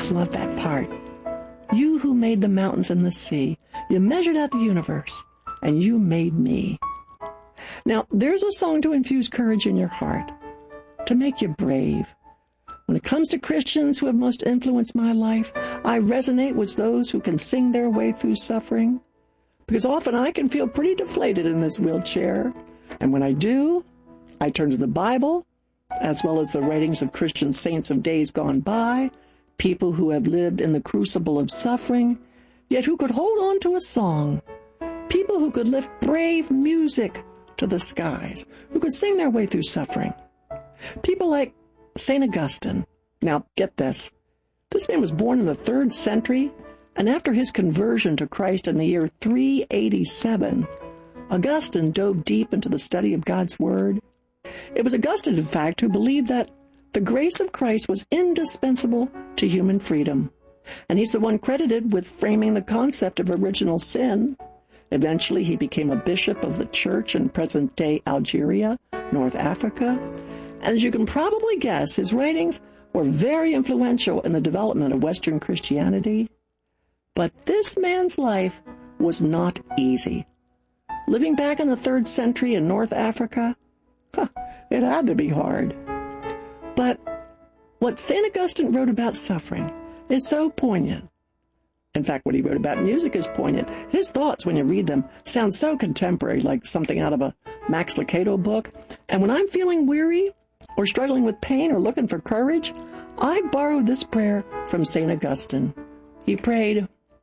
just love that part. You who made the mountains and the sea, you measured out the universe, and you made me. Now, there's a song to infuse courage in your heart, to make you brave. When it comes to Christians who have most influenced my life, I resonate with those who can sing their way through suffering, because often I can feel pretty deflated in this wheelchair. And when I do, I turn to the Bible, as well as the writings of Christian saints of days gone by, people who have lived in the crucible of suffering, yet who could hold on to a song, people who could lift brave music to the skies, who could sing their way through suffering. People like St. Augustine. Now, get this. This man was born in the 3rd century, and after his conversion to Christ in the year 387, Augustine dove deep into the study of God's Word. It was Augustine, in fact, who believed that the grace of Christ was indispensable to human freedom. And he's the one credited with framing the concept of original sin. Eventually, he became a bishop of the church in present-day Algeria, North Africa. And as you can probably guess, his writings were very influential in the development of Western Christianity. But this man's life was not easy. Living back in the 3rd century in North Africa, it had to be hard. But what St. Augustine wrote about suffering is so poignant. In fact, what he wrote about music is poignant. His thoughts, when you read them, sound so contemporary, like something out of a Max Lucado book. And when I'm feeling weary or struggling with pain or looking for courage, I borrowed this prayer from St. Augustine. He prayed,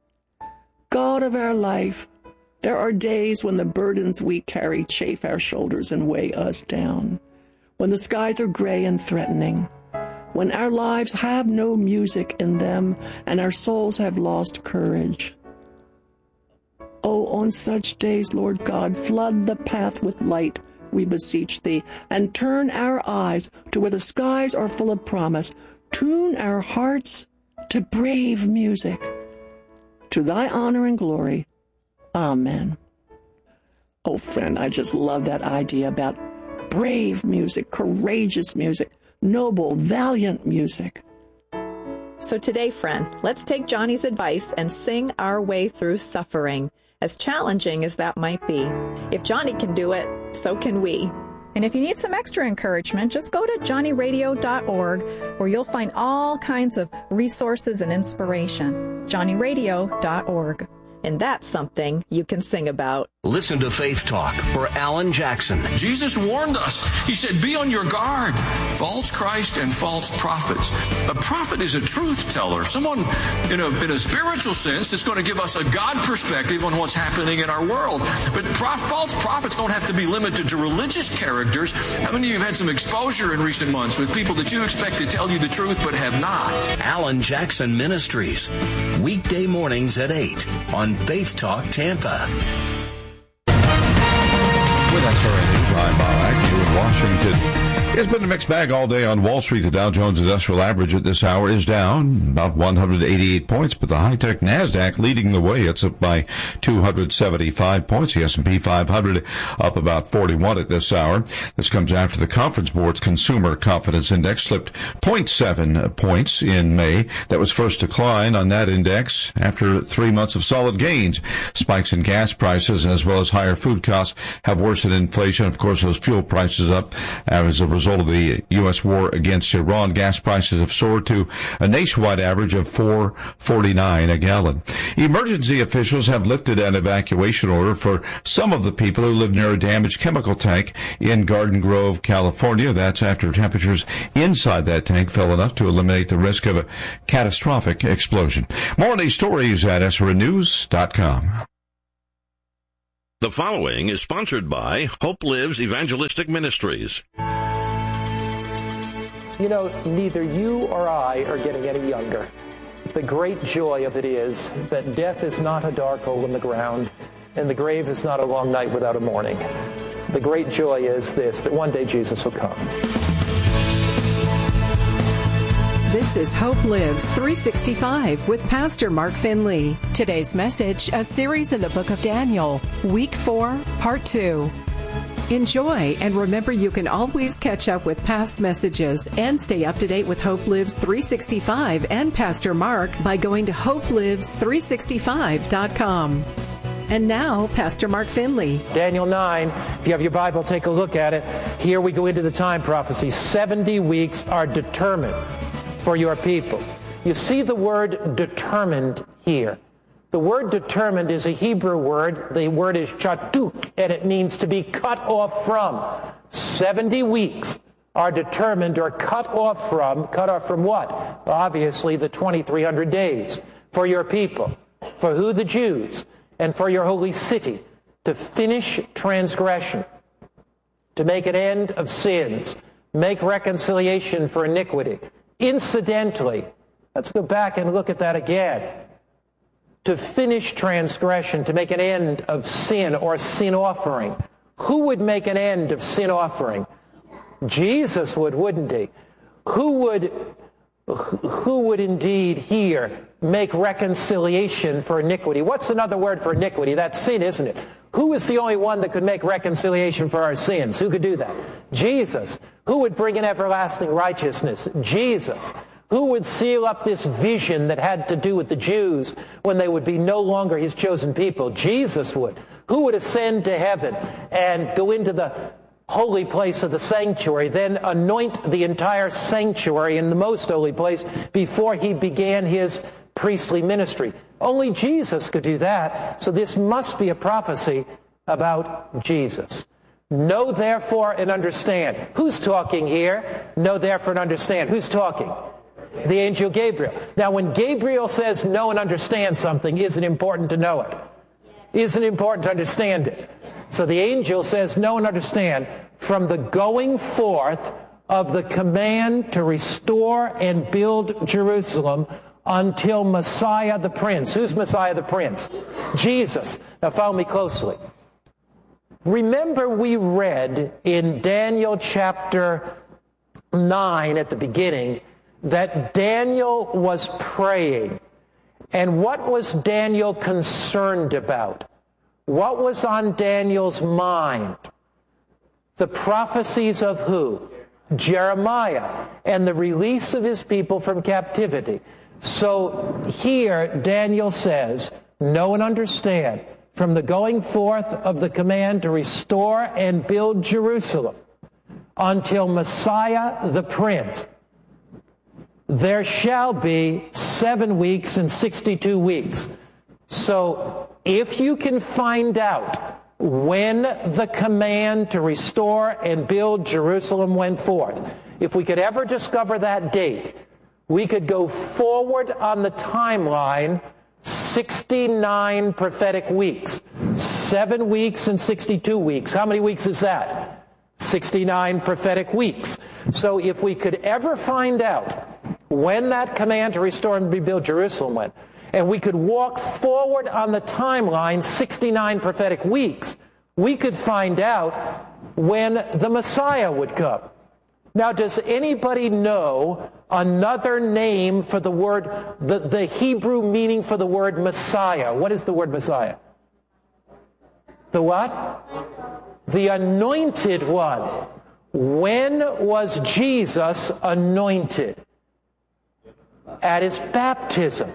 God of our life, there are days when the burdens we carry chafe our shoulders and weigh us down, when the skies are gray and threatening, when our lives have no music in them and our souls have lost courage. Oh, on such days, Lord God, flood the path with light, we beseech thee, and turn our eyes to where the skies are full of promise. Tune our hearts to brave music. To thy honor and glory. Amen. Oh, friend, I just love that idea about brave music, courageous music, noble, valiant music. So today, friend, let's take Johnny's advice and sing our way through suffering, as challenging as that might be. If Johnny can do it, so can we. And if you need some extra encouragement, just go to johnnyradio.org, where you'll find all kinds of resources and inspiration. johnnyradio.org. And that's something you can sing about. Listen to Faith Talk for Alan Jackson. Jesus warned us. He said, be on your guard. False Christ and false prophets. A prophet is a truth teller. Someone in a spiritual sense that's going to give us a God perspective on what's happening in our world. But false prophets don't have to be limited to religious characters. How many of you have had some exposure in recent months with people that you expect to tell you the truth but have not? Alan Jackson Ministries. Weekday mornings at 8 on Faith Talk Tampa. With SRN News, I'm Bob Agnew in Washington. It's been a mixed bag all day on Wall Street. The Dow Jones Industrial Average at this hour is down about 188 points, but the high-tech NASDAQ leading the way. It's up by 275 points. The S&P 500 up about 41 at this hour. This comes after the Conference Board's Consumer Confidence Index slipped 0.7 points in May. That was first decline on that index after 3 months of solid gains. Spikes in gas prices as well as higher food costs have worsened inflation. Of course, those fuel prices up as a result of the U.S. war against Iran. Gas prices have soared to a nationwide average of $4.49 a gallon. Emergency officials have lifted an evacuation order for some of the people who live near a damaged chemical tank in Garden Grove, California. That's after temperatures inside that tank fell enough to eliminate the risk of a catastrophic explosion. More on these stories at SRNnews.com. The following is sponsored by Hope Lives Evangelistic Ministries. You know, neither you or I are getting any younger. The great joy of it is that death is not a dark hole in the ground, and the grave is not a long night without a morning. The great joy is this, that one day Jesus will come. This is Hope Lives 365 with Pastor Mark Finley. Today's message, a series in the book of Daniel, Week 4, Part 2. Enjoy, and remember you can always catch up with past messages and stay up to date with Hope Lives 365 and Pastor Mark by going to hopelives365.com. And now, Pastor Mark Finley. Daniel 9, if you have your Bible, take a look at it. Here we go into the time prophecy. 70 weeks are determined for your people. You see the word determined here. The word determined is a Hebrew word. The word is chatuk, and it means to be cut off from. 70 weeks are determined or cut off from what? Obviously, the 2,300 days for your people. For who? The Jews. And for your holy city, to finish transgression, to make an end of sins, make reconciliation for iniquity. Incidentally, let's go back and look at that again. To finish transgression, to make an end of sin or sin offering. Who would make an end of sin offering? Jesus would, wouldn't he? Who would indeed here make reconciliation for iniquity? What's another word for iniquity? That's sin, isn't it? Who is the only one that could make reconciliation for our sins? Who could do that? Jesus. Who would bring in everlasting righteousness? Jesus. Who would seal up this vision that had to do with the Jews when they would be no longer his chosen people? Jesus would. Who would ascend to heaven and go into the holy place of the sanctuary, then anoint the entire sanctuary in the most holy place before he began his priestly ministry? Only Jesus could do that. So this must be a prophecy about Jesus. Know therefore and understand. Who's talking here? Know therefore and understand. Who's talking? The angel Gabriel. Now when Gabriel says know and understand something, is it important to know it? Is it important to understand it? So the angel says, know and understand, from the going forth of the command to restore and build Jerusalem until Messiah the Prince. Who's Messiah the Prince? Jesus. Now follow me closely. Remember we read in Daniel chapter 9 at the beginning that Daniel was praying. And what was Daniel concerned about? What was on Daniel's mind? The prophecies of who? Jeremiah, and the release of his people from captivity. So here Daniel says, know and understand, from the going forth of the command to restore and build Jerusalem until Messiah the Prince, there shall be 7 weeks and 62 weeks. So if you can find out when the command to restore and build Jerusalem went forth, if we could ever discover that date, we could go forward on the timeline 69 prophetic weeks. 7 weeks and 62 weeks. How many weeks is that? 69 prophetic weeks. So if we could ever find out when that command to restore and rebuild Jerusalem went, and we could walk forward on the timeline 69 prophetic weeks, we could find out when the Messiah would come. Now, does anybody know another name for the word, the Hebrew meaning for the word Messiah? What is the word Messiah? The what? The anointed one. When was Jesus anointed? At his baptism.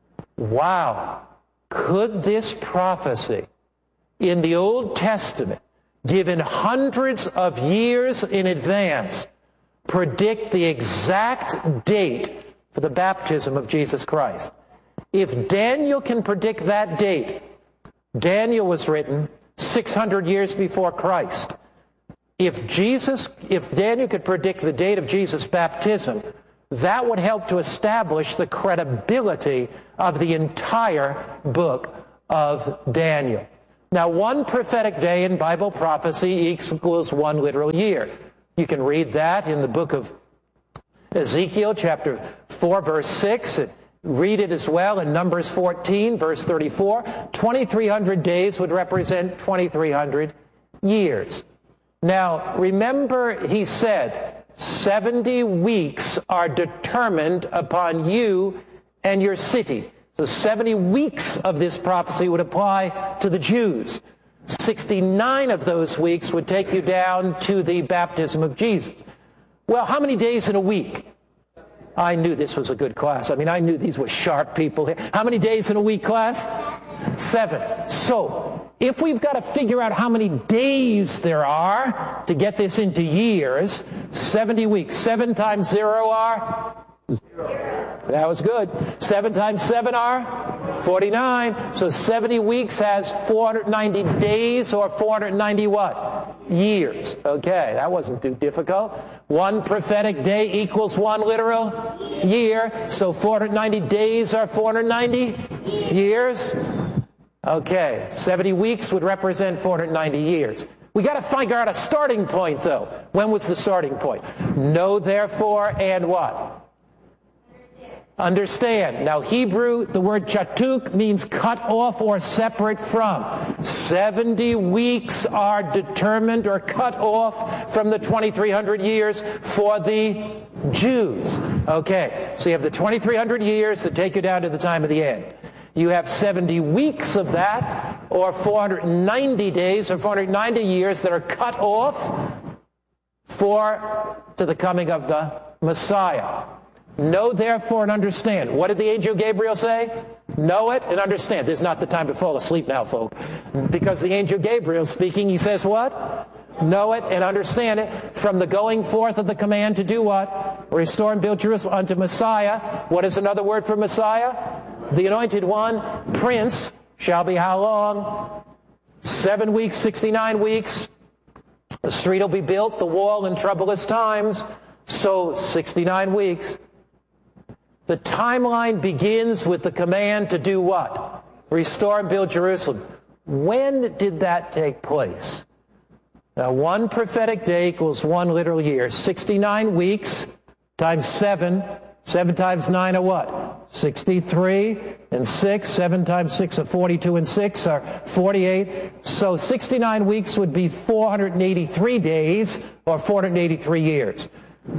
Wow. Could this prophecy in the Old Testament, given hundreds of years in advance, predict the exact date for the baptism of Jesus Christ? If Daniel can predict that date, Daniel was written 600 years before Christ. If Daniel could predict the date of Jesus' baptism, that would help to establish the credibility of the entire book of Daniel. Now, one prophetic day in Bible prophecy equals 1 literal year. You can read that in the book of Ezekiel, chapter 4, verse 6. And read it as well in Numbers 14, verse 34. 2,300 days would represent 2,300 years. Now, remember he said, 70 weeks are determined upon you and your city. So 70 weeks of this prophecy would apply to the Jews. 69 of those weeks would take you down to the baptism of Jesus. Well, how many days in a week? I knew this was a good class. I mean, I knew these were sharp people here. How many days in a week, class? 7. So, if we've got to figure out how many days there are to get this into years, 70 weeks. 7 times 0 are? 0. That was good. 7 times 7 are? 49. So 70 weeks has 490 days, or 490 what? Years. Okay, that wasn't too difficult. 1 prophetic day equals 1 literal year. So 490 days are 490 years. Okay, 70 weeks would represent 490 years. We got to figure out a starting point, though. When was the starting point? Know, therefore, and what? Understand. Now, Hebrew, the word chatuk means cut off or separate from. 70 weeks are determined or cut off from the 2,300 years for the Jews. Okay, so you have the 2,300 years that take you down to the time of the end. You have 70 weeks of that, or 490 days, or 490 years that are cut off to the coming of the Messiah. Know, therefore, and understand. What did the angel Gabriel say? Know it and understand. This is not the time to fall asleep now, folk. Because the angel Gabriel speaking, he says what? Know it and understand it. From the going forth of the command to do what? Restore and build Jerusalem unto Messiah. What is another word for Messiah? The anointed one. Prince shall be how long? 7 weeks, 69 weeks. The street will be built, the wall in troublous times. So 69 weeks. The timeline begins with the command to do what? Restore and build Jerusalem. When did that take place? Now, 1 prophetic day equals 1 literal year. 69 weeks times 7. 7 times 9 are what? 63 and 6. 7 times 6 are 42 and 6 are 48. So 69 weeks would be 483 days, or 483 years.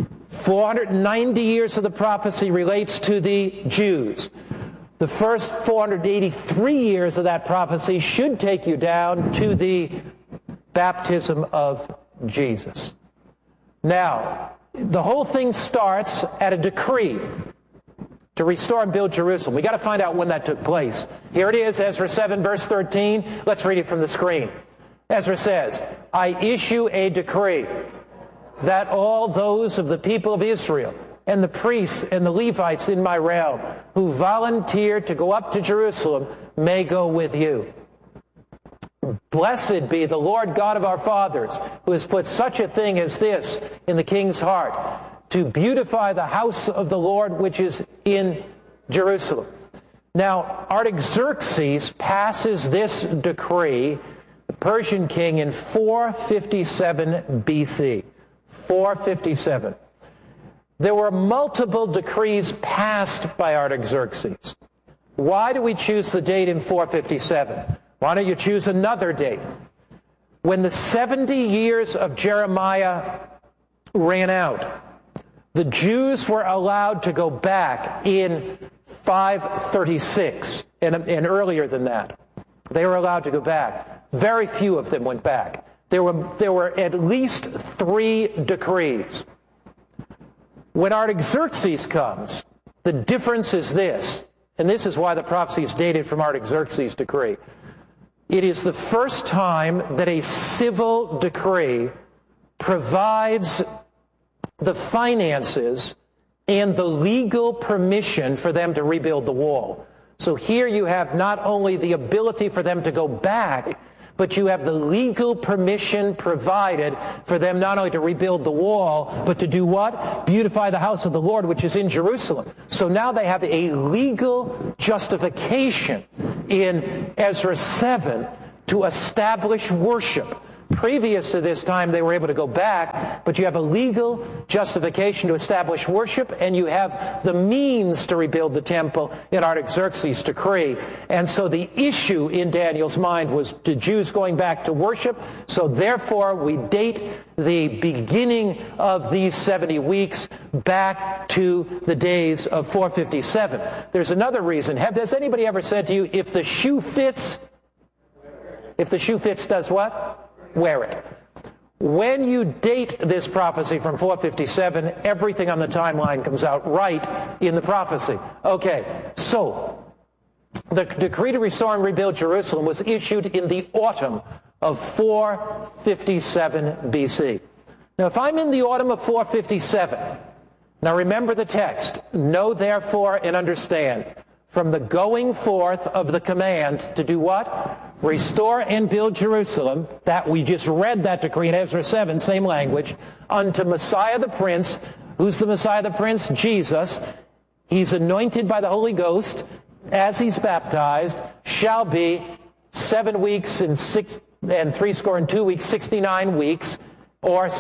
490 years of the prophecy relates to the Jews. The first 483 years of that prophecy should take you down to the baptism of Jesus. Now, the whole thing starts at a decree to restore and build Jerusalem. We got to find out when that took place. Here it is, Ezra 7, verse 13. Let's read it from the screen. Ezra says, I issue a decree that all those of the people of Israel and the priests and the Levites in my realm who volunteer to go up to Jerusalem may go with you. Blessed be the Lord God of our fathers, who has put such a thing as this in the king's heart, to beautify the house of the Lord which is in Jerusalem. Now, Artaxerxes passes this decree, the Persian king, in 457 BC. 457. There were multiple decrees passed by Artaxerxes. Why do we choose the date in 457? Why don't you choose another date? When the 70 years of Jeremiah ran out, the Jews were allowed to go back in 536, and earlier than that. They were allowed to go back. Very few of them went back. There were at least 3 decrees. When Artaxerxes comes, the difference is this, and this is why the prophecy is dated from Artaxerxes' decree. It is the first time that a civil decree provides the finances and the legal permission for them to rebuild the wall. So here you have not only the ability for them to go back, but you have the legal permission provided for them not only to rebuild the wall, but to do what? Beautify the house of the Lord, which is in Jerusalem. So now they have a legal justification in Ezra 7 to establish worship. Previous to this time, they were able to go back, but you have a legal justification to establish worship, and you have the means to rebuild the temple in Artaxerxes' decree. And so the issue in Daniel's mind was the Jews going back to worship, so therefore we date the beginning of these 70 weeks back to the days of 457. There's another reason. Has anybody ever said to you, if the shoe fits, If the shoe fits, does what? Wear it. When you date this prophecy from 457, everything on the timeline comes out right in the prophecy. Okay, so the decree to restore and rebuild Jerusalem was issued in the autumn of 457 BC. Now, if I'm in the autumn of 457, now remember the text, know therefore and understand, from the going forth of the command to do what? Restore and build Jerusalem, that we just read that decree in Ezra 7, same language, unto Messiah the Prince. Who's the Messiah the Prince? Jesus. He's anointed by the Holy Ghost as he's baptized, shall be 7 weeks and 62 weeks, 69 weeks, or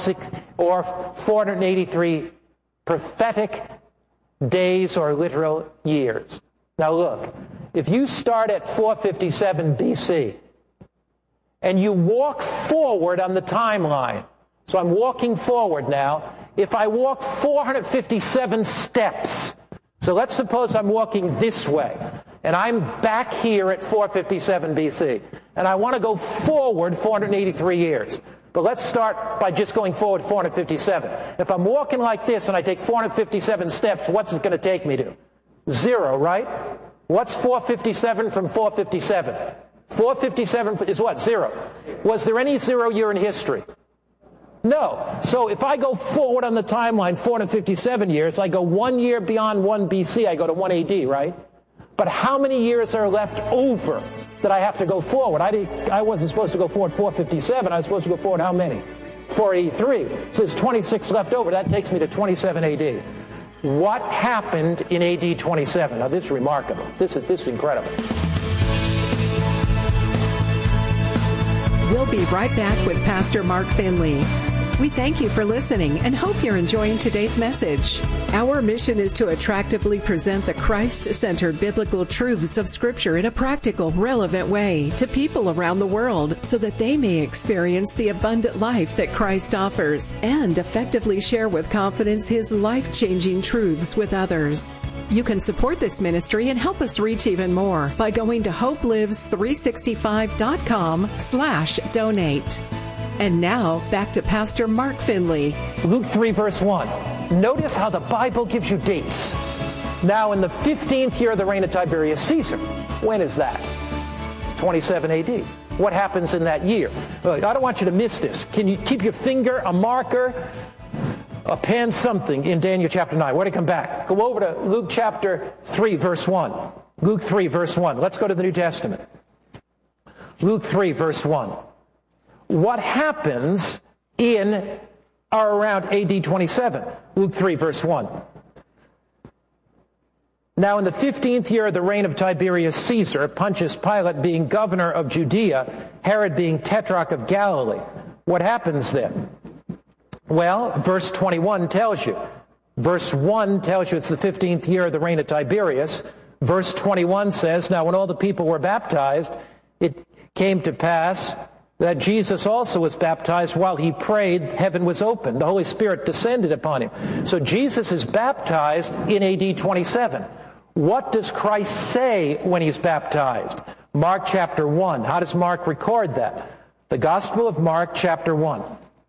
483 prophetic days or literal years. Now look, if you start at 457 BC and you walk forward on the timeline, so I'm walking forward now, if I walk 457 steps, so let's suppose I'm walking this way, and I'm back here at 457 BC, and I want to go forward 483 years. But let's start by just going forward 457. If I'm walking like this and I take 457 steps, what's it going to take me to? 0, right? What's 457 from 457? 457 is what? 0. Was there any 0 year in history? No. So if I go forward on the timeline 457 years, I go 1 year beyond 1 BC, I go to 1 AD, right? But how many years are left over that I have to go forward? I wasn't supposed to go forward 457. I was supposed to go forward how many? 483. So there's 26 left over. That takes me to 27 AD. What happened in AD 27? Now, this is remarkable. This is incredible. We'll be right back with Pastor Mark Finley. We thank you for listening and hope you're enjoying today's message. Our mission is to attractively present the Christ-centered biblical truths of Scripture in a practical, relevant way to people around the world so that they may experience the abundant life that Christ offers and effectively share with confidence His life-changing truths with others. You can support this ministry and help us reach even more by going to hopelives365.com/donate. And now, back to Pastor Mark Finley. Luke 3, verse 1. Notice how the Bible gives you dates. Now, in the 15th year of the reign of Tiberius Caesar. When is that? 27 AD. What happens in that year? I don't want you to miss this. Can you keep your finger, a marker, a pen, something in Daniel chapter 9? Where to come back? Go over to Luke chapter 3, verse 1. Luke 3, verse 1. Let's go to the New Testament. Luke 3, verse 1. What happens in or around AD 27? Luke 3, verse 1. Now in the 15th year of the reign of Tiberius Caesar, Pontius Pilate being governor of Judea, Herod being tetrarch of Galilee. What happens then? Well, verse 21 tells you. Verse 1 tells you it's the 15th year of the reign of Tiberius. Verse 21 says, now when all the people were baptized, it came to pass that Jesus also was baptized. While he prayed, heaven was opened. The Holy Spirit descended upon him. So Jesus is baptized in AD 27. What does Christ say when he's baptized? Mark chapter 1. How does Mark record that? The Gospel of Mark chapter 1.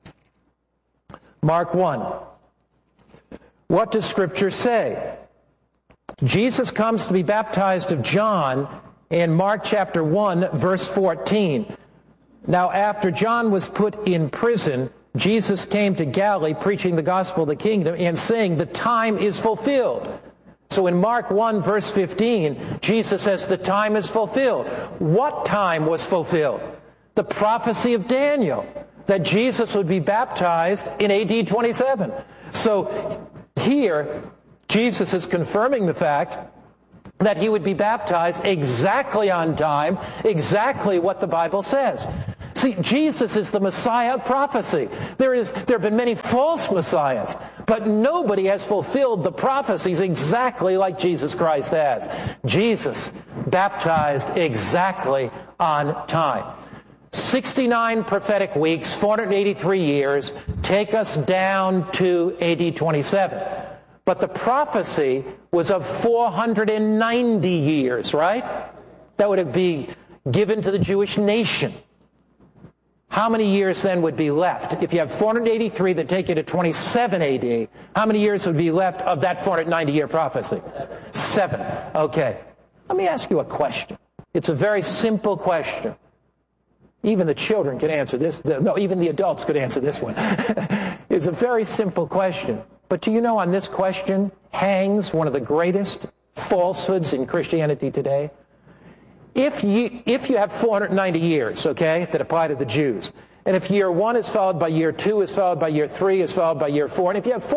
Mark 1. What does Scripture say? Jesus comes to be baptized of John in Mark chapter 1, verse 14. Now, after John was put in prison, Jesus came to Galilee preaching the gospel of the kingdom and saying, the time is fulfilled. So in Mark 1, verse 15, Jesus says, the time is fulfilled. What time was fulfilled? The prophecy of Daniel, that Jesus would be baptized in AD 27. So here, Jesus is confirming the fact that he would be baptized exactly on time, exactly what the Bible says. See, Jesus is the Messiah of prophecy. There have been many false messiahs, but nobody has fulfilled the prophecies exactly like Jesus Christ has. Jesus baptized exactly on time. 69 prophetic weeks, 483 years, take us down to AD 27. But the prophecy was of 490 years, right? That would be given to the Jewish nation. How many years then would be left? If you have 483 that take you to 27 AD, how many years would be left of that 490-year prophecy? 7. Okay. Let me ask you a question. It's a very simple question. Even the children can answer this. No, even the adults could answer this one. It's a very simple question. But do you know on this question hangs one of the greatest falsehoods in Christianity today? If you have 490 years, okay, that apply to the Jews, and if year 1 is followed by year 2, is followed by year 3, is followed by year 4, and if you have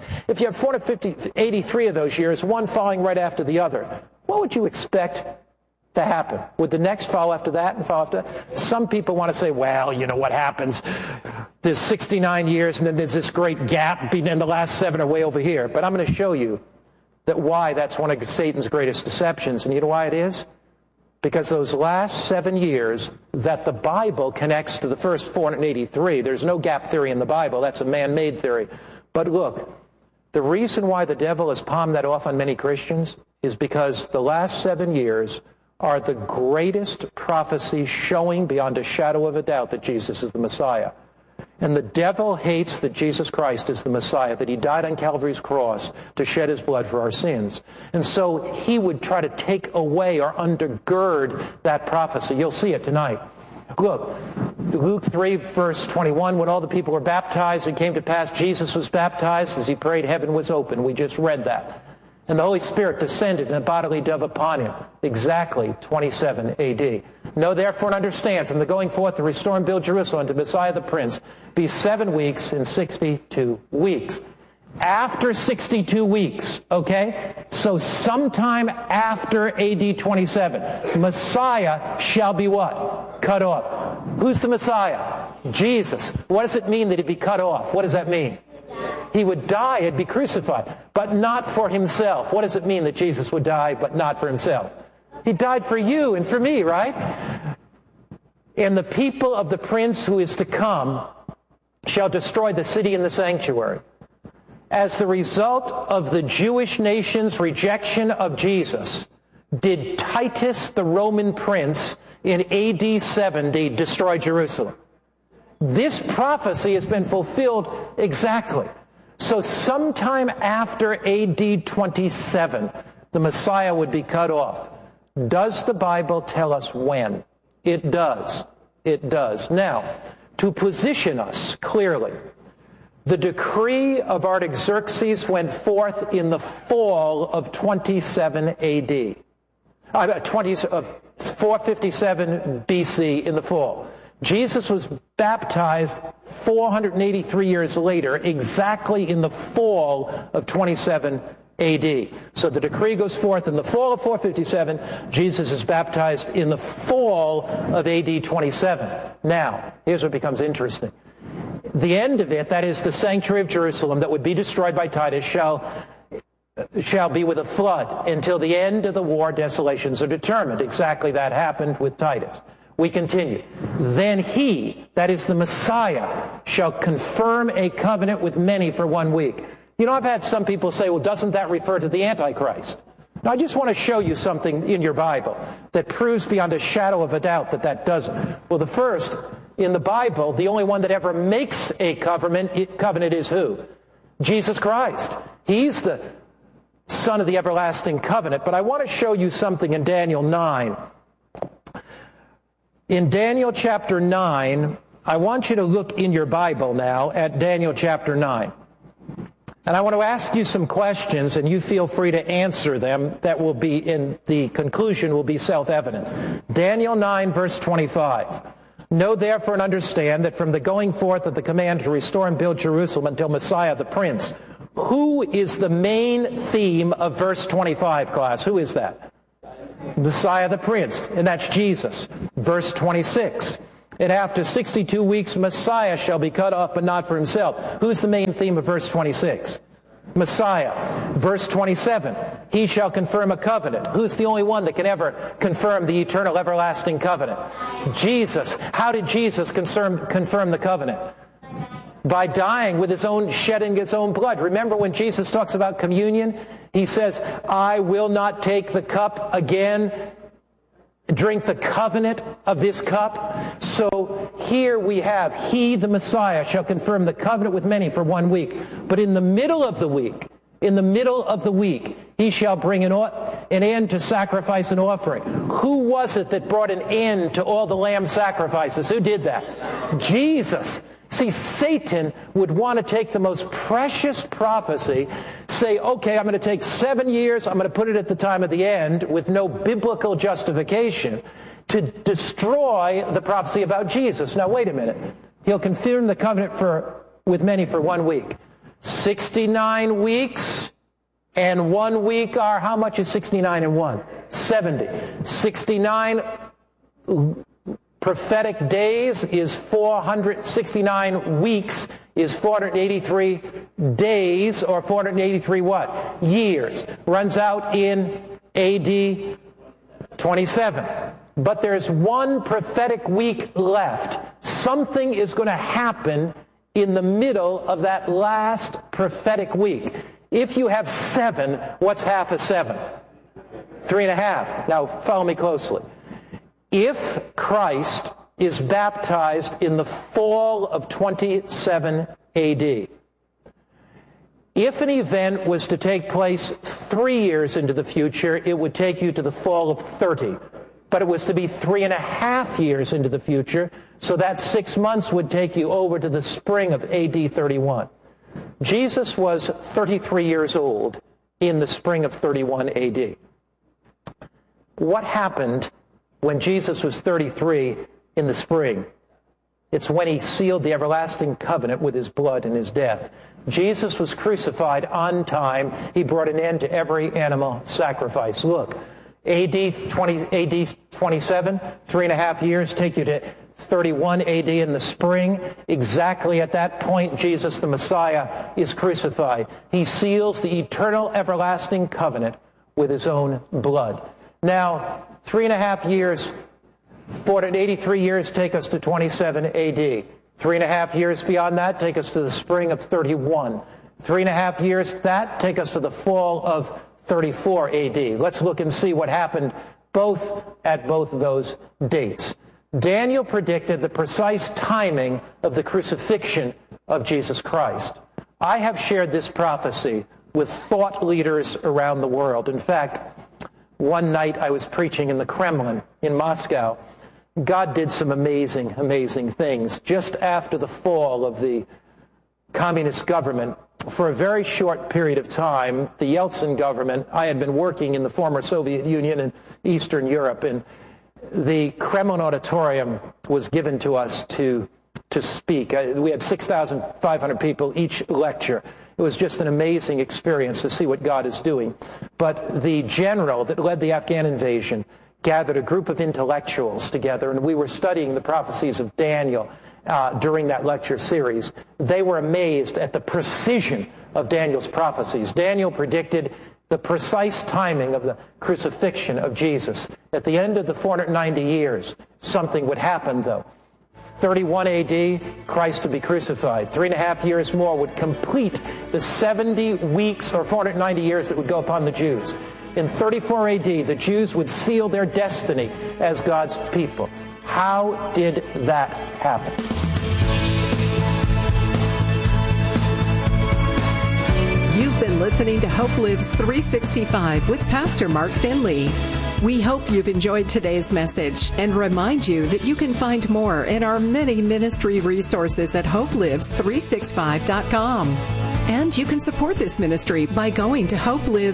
483 of those years, one following right after the other, what would you expect to happen? Would the next follow after that and follow after that? Some people want to say, well, you know what happens? There's 69 years, and then there's this great gap, and the last 7 are way over here. But I'm going to show you why that's one of Satan's greatest deceptions. And you know why it is? Because those last 7 years that the Bible connects to the first 483, there's no gap theory in the Bible. That's a man-made theory. But look, the reason why the devil has palmed that off on many Christians is because the last 7 years are the greatest prophecy showing beyond a shadow of a doubt that Jesus is the Messiah. And the devil hates that Jesus Christ is the Messiah, that he died on Calvary's cross to shed his blood for our sins. And so he would try to take away or undergird that prophecy. You'll see it tonight. Look, Luke 3, verse 21, when all the people were baptized, it came to pass Jesus was baptized. As he prayed, heaven was open. We just read that. And the Holy Spirit descended in a bodily dove upon him. Exactly 27 A.D. Know therefore and understand, from the going forth to restore and build Jerusalem to Messiah the Prince, be 7 weeks and 62 weeks. After 62 weeks, okay? So sometime after A.D. 27, Messiah shall be what? Cut off. Who's the Messiah? Jesus. What does it mean that he'd be cut off? What does that mean? He would die, he'd be crucified, but not for himself. What does it mean that Jesus would die, but not for himself? He died for you and for me, right? And the people of the prince who is to come shall destroy the city and the sanctuary. As the result of the Jewish nation's rejection of Jesus, did Titus, the Roman prince, in AD 70 destroy Jerusalem. This prophecy has been fulfilled exactly. So sometime after AD 27, the Messiah would be cut off. Does the Bible tell us when? It does. It does. Now, to position us clearly, the decree of Artaxerxes went forth in the fall of 27 AD. 457 BC in the fall. Jesus was baptized 483 years later, exactly in the fall of 27 AD. So the decree goes forth in the fall of 457. Jesus is baptized in the fall of AD 27. Now, here's what becomes interesting. The end of it, that is the sanctuary of Jerusalem that would be destroyed by Titus, shall be with a flood until the end of the war desolations are determined. Exactly that happened with Titus. We continue. Then he, that is the Messiah, shall confirm a covenant with many for 1 week. You know, I've had some people say, well, doesn't that refer to the Antichrist? Now, I just want to show you something in your Bible that proves beyond a shadow of a doubt that that doesn't. Well, the first, in the Bible, the only one that ever makes a covenant is who? Jesus Christ. He's the Son of the everlasting covenant. But I want to show you something in Daniel 9. In Daniel chapter 9, I want you to look in your Bible now at Daniel chapter 9. And I want to ask you some questions, and you feel free to answer them. That will be, in the conclusion, will be self-evident. Daniel 9, verse 25. Know therefore and understand that from the going forth of the command to restore and build Jerusalem until Messiah the Prince, who is the main theme of verse 25, class? Who is that? Messiah the Prince, and that's Jesus. Verse 26. And after 62 weeks, Messiah shall be cut off, but not for himself. Who's the main theme of verse 26? Messiah. Verse 27. He shall confirm a covenant. Who's the only one that can ever confirm the eternal, everlasting covenant? Jesus. How did Jesus confirm the covenant? By dying with his own, shedding his own blood. Remember when Jesus talks about communion? He says, I will not take the cup again drink the covenant of this cup. So here we have, he, the Messiah, shall confirm the covenant with many for 1 week. But in the middle of the week, he shall bring an end to sacrifice and offering. Who was it that brought an end to all the lamb sacrifices? Who did that? Jesus. See, Satan would want to take the most precious prophecy, say, okay, I'm going to take 7 years, I'm going to put it at the time of the end with no biblical justification to destroy the prophecy about Jesus. Now, wait a minute. He'll confirm the covenant with many for 1 week. 69 weeks and 1 week are, how much is 69 and 1? 70. 69 prophetic days is 469 weeks is 483 days, or 483 what? Years. Runs out in AD 27. But there's one prophetic week left. Something is going to happen in the middle of that last prophetic week. If you have 7, what's half of 7? 3.5. Now follow me closely. If Christ is baptized in the fall of 27 AD, if an event was to take place 3 years into the future, it would take you to the fall of 30. But it was to be 3.5 years into the future, so that 6 months would take you over to the spring of AD 31. Jesus was 33 years old in the spring of 31 AD. What happened when Jesus was 33 in the spring? It's when he sealed the everlasting covenant with his blood and his death. Jesus was crucified on time. He brought an end to every animal sacrifice. Look, AD 27, 3.5 years take you to 31 AD in the spring. Exactly at that point, Jesus the Messiah is crucified. He seals the eternal everlasting covenant with his own blood. Now, 3.5 years, 483 years take us to 27 AD. 3.5 years beyond that take us to the spring of 31. 3.5 years that take us to the fall of 34 AD. Let's look and see what happened at both of those dates. Daniel predicted the precise timing of the crucifixion of Jesus Christ. I have shared this prophecy with thought leaders around the world. In fact, one night I was preaching in the Kremlin in Moscow. God did some amazing, amazing things. Just after the fall of the communist government, for a very short period of time, the Yeltsin government, I had been working in the former Soviet Union and Eastern Europe, and the Kremlin auditorium was given to us to speak. We had 6,500 people each lecture. It was just an amazing experience to see what God is doing. But the general that led the Afghan invasion gathered a group of intellectuals together, and we were studying the prophecies of Daniel during that lecture series. They were amazed at the precision of Daniel's prophecies. Daniel predicted the precise timing of the crucifixion of Jesus. At the end of the 490 years, something would happen, though. 31 AD, Christ would be crucified. 3.5 years more would complete the 70 weeks or 490 years that would go upon the Jews. In 34 AD, the Jews would seal their destiny as God's people. How did that happen? You've been listening to Hope Lives 365 with Pastor Mark Finley. We hope you've enjoyed today's message and remind you that you can find more in our many ministry resources at hopelives365.com. And you can support this ministry by going to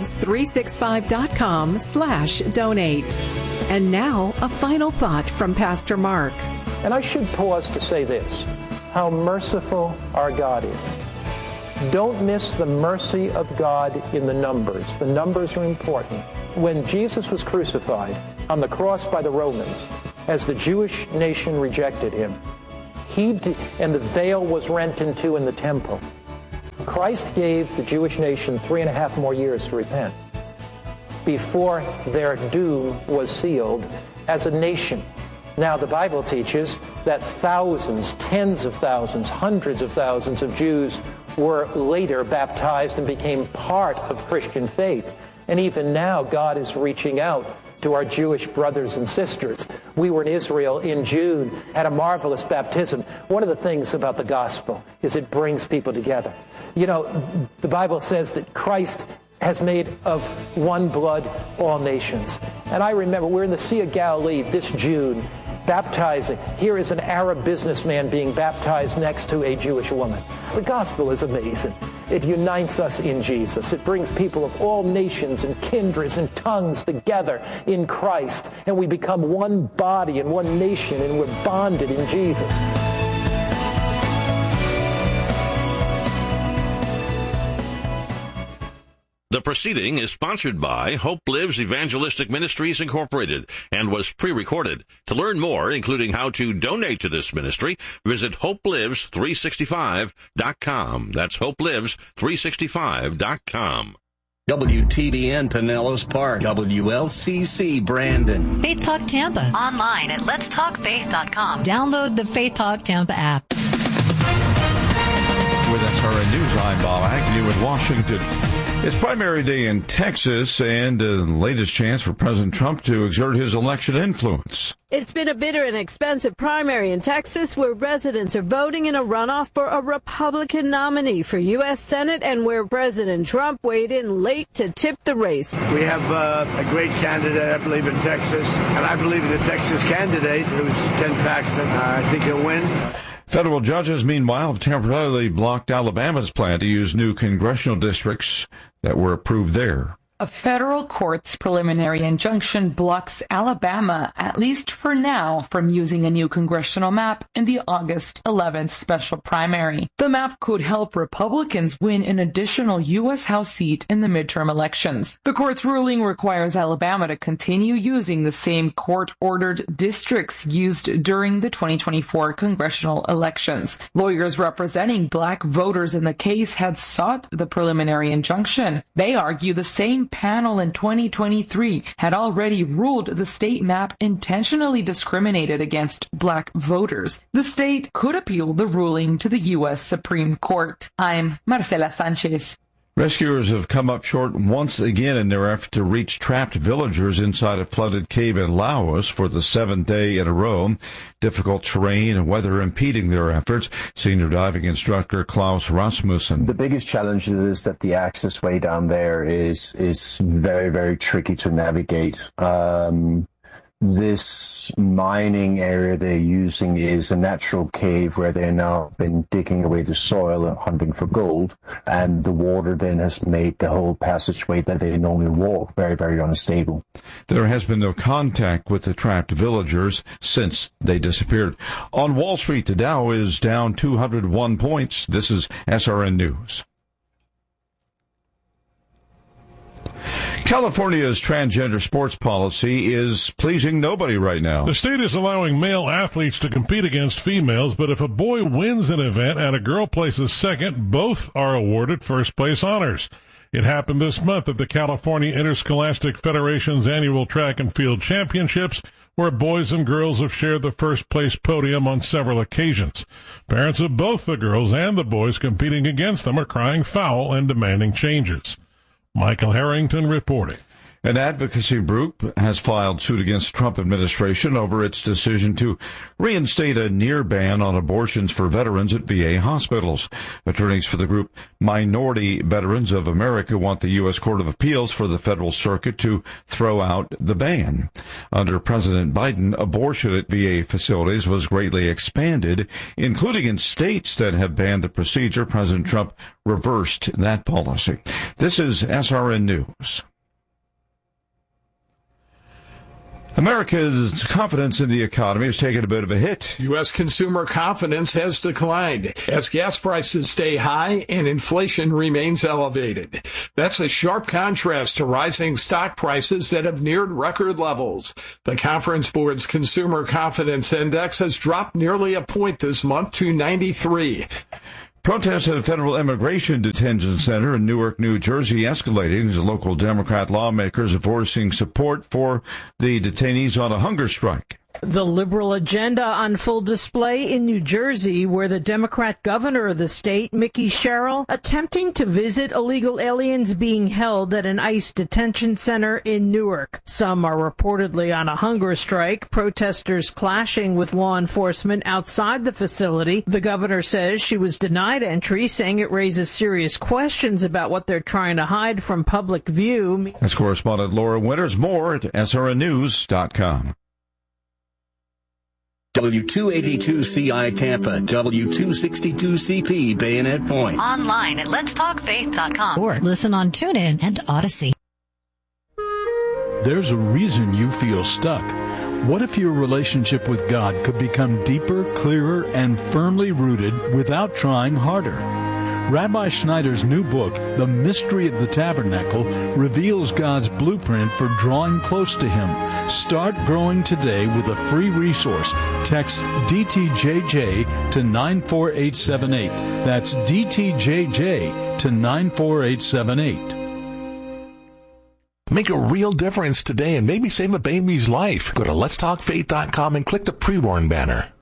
hopelives365.com/donate. And now, a final thought from Pastor Mark. And I should pause to say this, how merciful our God is. Don't miss the mercy of God in the numbers. The numbers are important. When Jesus was crucified on the cross by the Romans, as the Jewish nation rejected him, and the veil was rent in two in the temple, Christ gave the Jewish nation 3.5 more years to repent before their doom was sealed as a nation. Now, the Bible teaches that thousands, tens of thousands, hundreds of thousands of Jews were later baptized and became part of Christian faith. And even now, God is reaching out to our Jewish brothers and sisters. We were in Israel in June, had a marvelous baptism. One of the things about the gospel is it brings people together. You know, the Bible says that Christ has made of one blood all nations. And I remember we're in the Sea of Galilee this June, baptizing. Here is an Arab businessman being baptized next to a Jewish woman. The gospel is amazing. It unites us in Jesus. It brings people of all nations and kindreds and tongues together in Christ. And we become one body and one nation, and we're bonded in Jesus. The proceeding is sponsored by Hope Lives Evangelistic Ministries Incorporated and was pre-recorded. To learn more, including how to donate to this ministry, visit hopelives365.com. That's hopelives365.com. WTBN Pinellas Park, WLCC Brandon. Faith Talk Tampa. Online at letstalkfaith.com. Download the Faith Talk Tampa app. With SRN News, I'm Bob Agnew in Washington. It's primary day in Texas and the latest chance for President Trump to exert his election influence. It's been a bitter and expensive primary in Texas where residents are voting in a runoff for a Republican nominee for U.S. Senate and where President Trump weighed in late to tip the race. We have a great candidate, I believe, in Texas, and I believe in the Texas candidate, who's Ken Paxton. I think he'll win. Federal judges, meanwhile, have temporarily blocked Alabama's plan to use new congressional districts that were approved there. A federal court's preliminary injunction blocks Alabama, at least for now, from using a new congressional map in the August 11th special primary. The map could help Republicans win an additional U.S. House seat in the midterm elections. The court's ruling requires Alabama to continue using the same court-ordered districts used during the 2024 congressional elections. Lawyers representing black voters in the case had sought the preliminary injunction. They argue the same panel in 2023 had already ruled the state map intentionally discriminated against black voters. The state could appeal the ruling to the U.S. Supreme Court. I'm Marcela Sanchez. Rescuers have come up short once again in their effort to reach trapped villagers inside a flooded cave in Laos for the seventh day in a row. Difficult terrain and weather impeding their efforts. Senior diving instructor Klaus Rasmussen. The biggest challenge is that the access way down there is very, very tricky to navigate. This mining area they're using is a natural cave where they've now been digging away the soil and hunting for gold, and the water then has made the whole passageway that they normally walk very, very unstable. There has been no contact with the trapped villagers since they disappeared. On Wall Street, the Dow is down 201 points. This is SRN News. California's transgender sports policy is pleasing nobody right now. The state is allowing male athletes to compete against females, but if a boy wins an event and a girl places second, both are awarded first-place honors. It happened this month at the California Interscholastic Federation's annual track and field championships, where boys and girls have shared the first-place podium on several occasions. Parents of both the girls and the boys competing against them are crying foul and demanding changes. Michael Harrington reporting. An advocacy group has filed suit against the Trump administration over its decision to reinstate a near ban on abortions for veterans at VA hospitals. Attorneys for the group Minority Veterans of America want the U.S. Court of Appeals for the Federal Circuit to throw out the ban. Under President Biden, abortion at VA facilities was greatly expanded, including in states that have banned the procedure. President Trump reversed that policy. This is SRN News. America's confidence in the economy has taken a bit of a hit. U.S. consumer confidence has declined as gas prices stay high and inflation remains elevated. That's a sharp contrast to rising stock prices that have neared record levels. The Conference Board's Consumer Confidence Index has dropped nearly a point this month to 93. Protests at a federal immigration detention center in Newark, New Jersey escalating as local Democrat lawmakers are voicing support for the detainees on a hunger strike. The liberal agenda on full display in New Jersey, where the Democrat governor of the state, Mickey Sherrill, attempting to visit illegal aliens being held at an ICE detention center in Newark. Some are reportedly on a hunger strike, protesters clashing with law enforcement outside the facility. The governor says she was denied entry, saying it raises serious questions about what they're trying to hide from public view. That's correspondent Laura Winters. More at srnnews.com. W282CI Tampa, W262CP Bayonet Point. Online at letstalkfaith.com or listen on TuneIn and Odyssey. There's a reason you feel stuck. What if your relationship with God could become deeper, clearer, and firmly rooted without trying harder? Rabbi Schneider's new book, The Mystery of the Tabernacle, reveals God's blueprint for drawing close to Him. Start growing today with a free resource. Text DTJJ to 94878. That's DTJJ to 94878. Make a real difference today and maybe save a baby's life. Go to letstalkfaith.com and click the pre-warn banner.